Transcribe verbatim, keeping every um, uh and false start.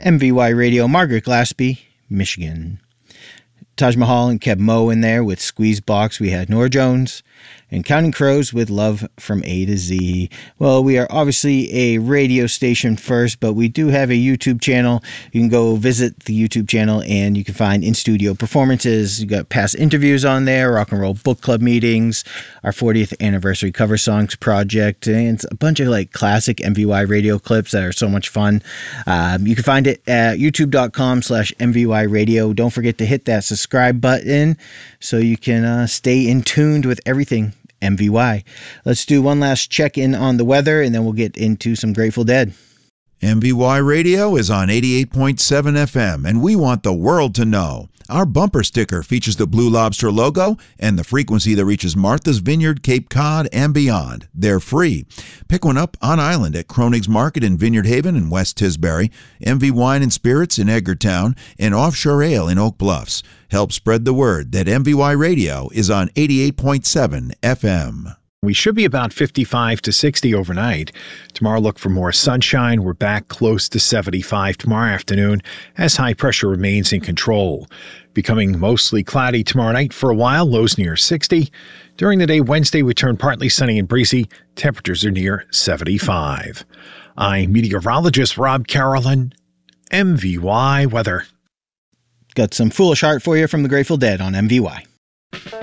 M V Y Radio, Margaret Glaspie, Michigan. Taj Mahal and Keb Mo in there with Squeeze Box. We had Nora Jones and Counting Crows with Love from A to Z. Well, we are obviously a radio station first, but we do have a YouTube channel. You can go visit the YouTube channel and you can find in-studio performances. You got past interviews on there, rock and roll book club meetings, our fortieth anniversary cover songs project, and a bunch of like classic M V Y radio clips that are so much fun. Um, you can find it at youtube.com slash MVY radio. Don't forget to hit that subscribe button so you can uh, stay in tuned with everything M V Y. Let's do one last check-in on the weather, and then we'll get into some Grateful Dead. M V Y Radio is on eighty-eight point seven F M, and we want the world to know. Our bumper sticker features the Blue Lobster logo and the frequency that reaches Martha's Vineyard, Cape Cod, and beyond. They're free. Pick one up on island at Kronig's Market in Vineyard Haven and West Tisbury, M V Wine and Spirits in Edgartown, and Offshore Ale in Oak Bluffs. Help spread the word that M V Y Radio is on eighty-eight point seven F M. We should be about fifty-five to sixty overnight. Tomorrow, look for more sunshine. We're back close to seventy-five tomorrow afternoon as high pressure remains in control. Becoming mostly cloudy tomorrow night for a while, lows near sixty. During the day, Wednesday, we turn partly sunny and breezy. Temperatures are near seventy-five. I'm meteorologist Rob Carolyn, M V Y Weather. Got some Foolish Heart for you from the Grateful Dead on M V Y.